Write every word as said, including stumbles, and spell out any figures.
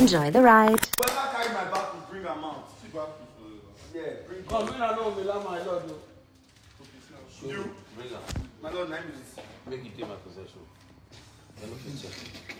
Enjoy the ride. But if I carry my bag to bring them out. Yeah, bring them. Come, when I know, me, my lord. You? Bring her. My lord, name is. Make it take my possession. I don't check.